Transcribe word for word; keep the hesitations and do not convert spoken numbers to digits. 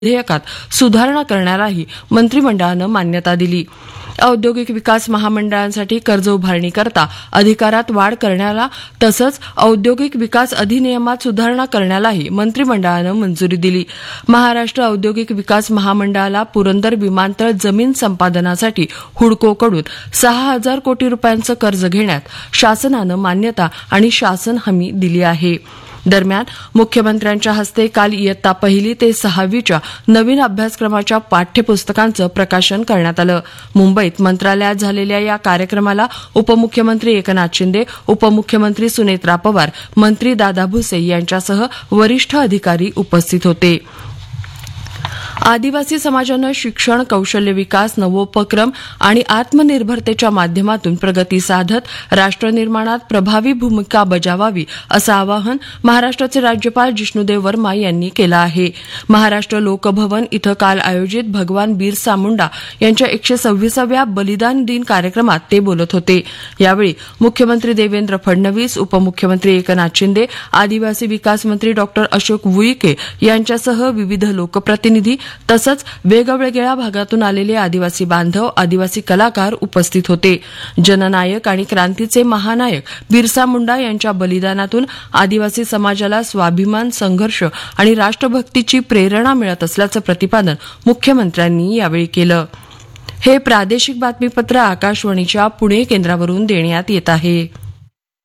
विधेयकात सुधारणा करण्यालाही मंत्रिमंडळानं मान्यता दिली. औद्योगिक विकास महामंडळांसाठी कर्ज उभारणीकरता अधिकारात वाढ करण्याला तसंच औद्योगिक विकास अधिनियमात सुधारणा करण्यालाही मंत्रिमंडळानं मंजुरी दिली. महाराष्ट्र औद्योगिक विकास महामंडळाला पुरंदर विमानतळ जमीन संपादनासाठी हुडकोकडून सहा हजार कोटी रुपयांचं कर्ज घेण्यात शासनानं मान्यता आणि शासन हमी दिली आहे. दरम्यान मुख्यमंत्र्यांच्या हस्ते काल इयत्ता पहिली ते सहावीच्या नवीन अभ्यासक्रमाच्या पाठ्यपुस्तकांचं प्रकाशन करण्यात आलं. मुंबईत मंत्रालयात झालेल्या या कार्यक्रमाला उपमुख्यमंत्री एकनाथ शिंदे, उपमुख्यमंत्री सुनेत्रा पवार, मंत्री दादा भुसे यांच्यासह वरिष्ठ अधिकारी उपस्थित होते. आदिवासी समाजानं शिक्षण, कौशल्य विकास, नवोपक्रम आणि आत्मनिर्भरतेच्या माध्यमातून प्रगती साधत राष्ट्रनिर्माणात प्रभावी भूमिका बजावावी असं आवाहन महाराष्ट्राचे राज्यपाल जिष्णुदेव वर्मा यांनी केलं आहे. महाराष्ट्र लोकभवन इथं काल आयोजित भगवान बिरसा मुंडा यांच्या एकशे सव्वीसाव्या बलिदान दिन कार्यक्रमात ते बोलत होते. यावेळी मुख्यमंत्री देवेंद्र फडणवीस, उपमुख्यमंत्री एकनाथ शिंदे, आदिवासी विकास मंत्री डॉ अशोक वुईके यांच्यासह विविध लोकप्रतिनिधी तसंच वेगवेगळ्या भागातून आलेले आदिवासी बांधव, आदिवासी कलाकार उपस्थित होते. जननायक आणि क्रांतीचे महानायक बिरसा मुंडा यांच्या बलिदानातून आदिवासी समाजाला स्वाभिमान, संघर्ष आणि राष्ट्रभक्तीची प्रेरणा मिळत असल्याचं प्रतिपादन मुख्यमंत्र्यांनी यावेळी केलं. हे प्रादेशिक बातमीपत्र आकाशवाणीच्या पुणे केंद्रावरून देण्यात येत आहे.